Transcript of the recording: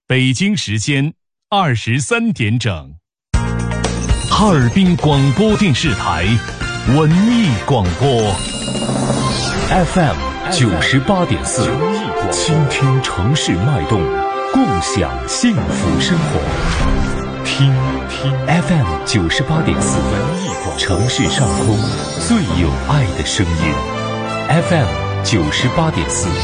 北京时间23点整，哈尔滨广播电视台文艺广播 FM 98.4，倾听城市脉动，共享幸福生活。听 FM 98.4，城市上空最有爱的声音。FM 98.4。